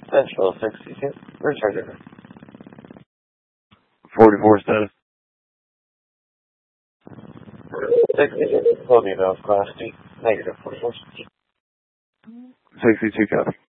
Central 62. Return. 44 status. 62. Clothing of Class D. Negative 44. 62 copy.